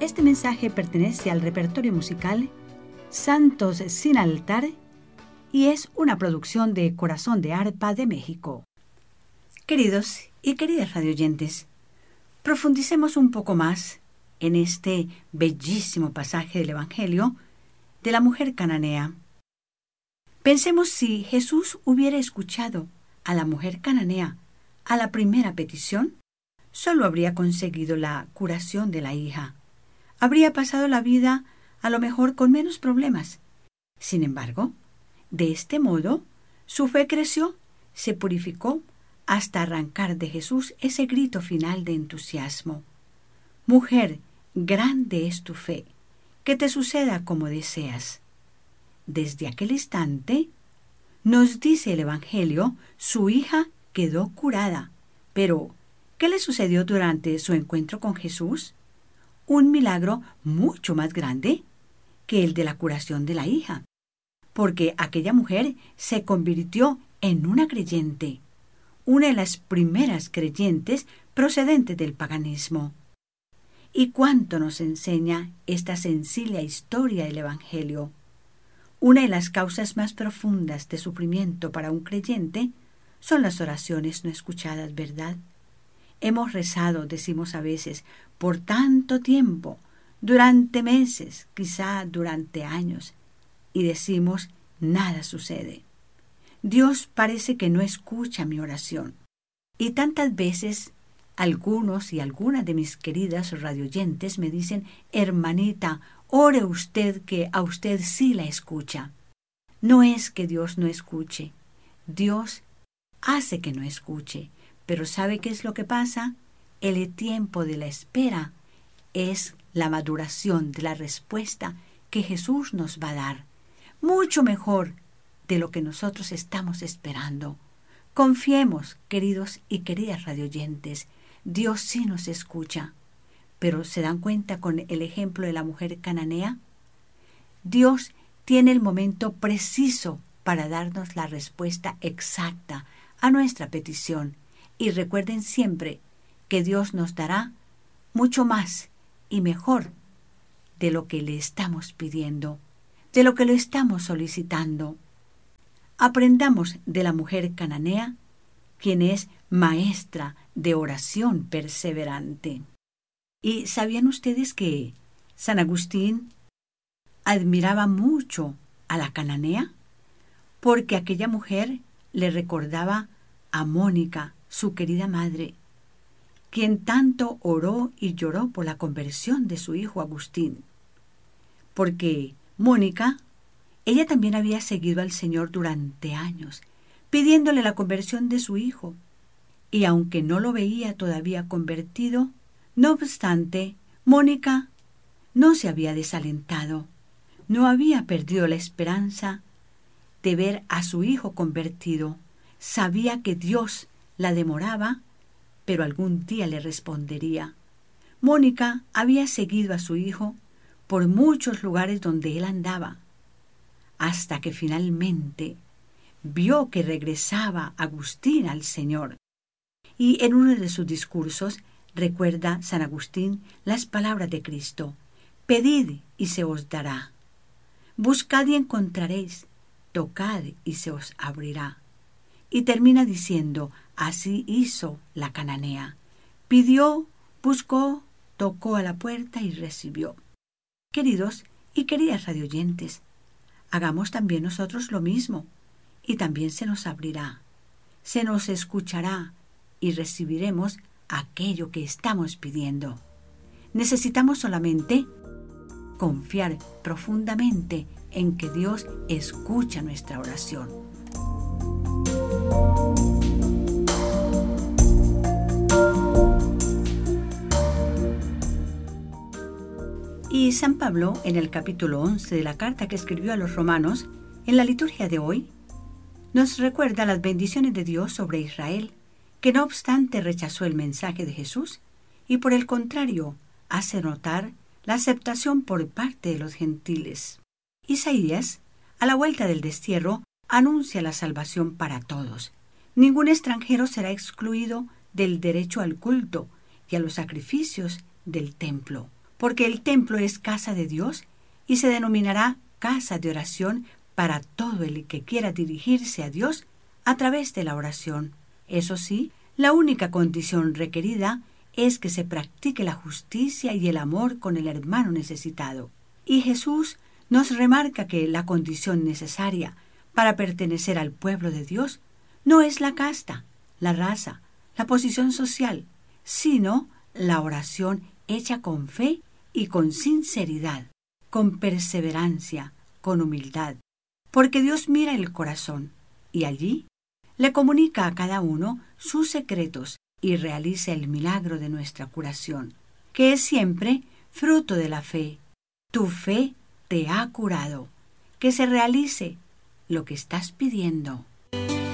Este mensaje pertenece al repertorio musical Santos sin altar y es una producción de Corazón de Arpa de México. Queridos y queridas radioyentes, profundicemos un poco más en este bellísimo pasaje del Evangelio de la mujer cananea. Pensemos si Jesús hubiera escuchado a la mujer cananea a la primera petición, solo habría conseguido la curación de la hija. Habría pasado la vida a lo mejor con menos problemas. Sin embargo, de este modo, su fe creció, se purificó, hasta arrancar de Jesús ese grito final de entusiasmo. Mujer, grande es tu fe, que te suceda como deseas. Desde aquel instante, nos dice el Evangelio, su hija quedó curada. Pero, ¿qué le sucedió durante su encuentro con Jesús? Un milagro mucho más grande que el de la curación de la hija, porque aquella mujer se convirtió en una creyente, una de las primeras creyentes procedentes del paganismo. ¿Y cuánto nos enseña esta sencilla historia del Evangelio? Una de las causas más profundas de sufrimiento para un creyente son las oraciones no escuchadas, ¿verdad? Hemos rezado, decimos a veces, por tanto tiempo, durante meses, quizá durante años, y decimos, nada sucede. Dios parece que no escucha mi oración. Y tantas veces, algunos y algunas de mis queridas radioyentes me dicen, hermanita, ore usted que a usted sí la escucha. No es que Dios no escuche. Dios hace que no escuche. Pero ¿sabe qué es lo que pasa? El tiempo de la espera es la maduración de la respuesta que Jesús nos va a dar. Mucho mejor de lo que nosotros estamos esperando. Confiemos, queridos y queridas radioyentes, Dios sí nos escucha. Pero ¿se dan cuenta con el ejemplo de la mujer cananea? Dios tiene el momento preciso para darnos la respuesta exacta a nuestra petición. Y recuerden siempre que Dios nos dará mucho más y mejor de lo que le estamos pidiendo, de lo que le estamos solicitando. Aprendamos de la mujer cananea, quien es maestra de oración perseverante. ¿Y sabían ustedes que San Agustín admiraba mucho a la cananea? Porque aquella mujer le recordaba a Mónica, su querida madre, quien tanto oró y lloró por la conversión de su hijo Agustín. Porque Mónica, ella también había seguido al Señor durante años, pidiéndole la conversión de su hijo. Y aunque no lo veía todavía convertido, no obstante, Mónica no se había desalentado, no había perdido la esperanza de ver a su hijo convertido. Sabía que Dios la demoraba, pero algún día le respondería. Mónica había seguido a su hijo por muchos lugares donde él andaba, hasta que finalmente vio que regresaba Agustín al Señor. Y en uno de sus discursos recuerda San Agustín las palabras de Cristo: pedid y se os dará, buscad y encontraréis, tocad y se os abrirá. Y termina diciendo, así hizo la cananea. Pidió, buscó, tocó a la puerta y recibió. Queridos y queridas radioyentes, hagamos también nosotros lo mismo, y también se nos abrirá, se nos escuchará y recibiremos aquello que estamos pidiendo. Necesitamos solamente confiar profundamente en que Dios escucha nuestra oración. Y San Pablo, en el capítulo 11 de la carta que escribió a los romanos, en la liturgia de hoy, nos recuerda las bendiciones de Dios sobre Israel, que no obstante rechazó el mensaje de Jesús, y por el contrario, hace notar la aceptación por parte de los gentiles. Isaías, a la vuelta del destierro, anuncia la salvación para todos. Ningún extranjero será excluido del derecho al culto y a los sacrificios del templo, porque el templo es casa de Dios y se denominará casa de oración para todo el que quiera dirigirse a Dios a través de la oración. Eso sí, la única condición requerida es que se practique la justicia y el amor con el hermano necesitado. Y Jesús nos remarca que la condición necesaria para pertenecer al pueblo de Dios no es la casta, la raza, la posición social, sino la oración hecha con fe y con sinceridad, con perseverancia, con humildad, porque Dios mira el corazón y allí le comunica a cada uno sus secretos y realiza el milagro de nuestra curación, que es siempre fruto de la fe. Tu fe te ha curado. Que se realice lo que estás pidiendo.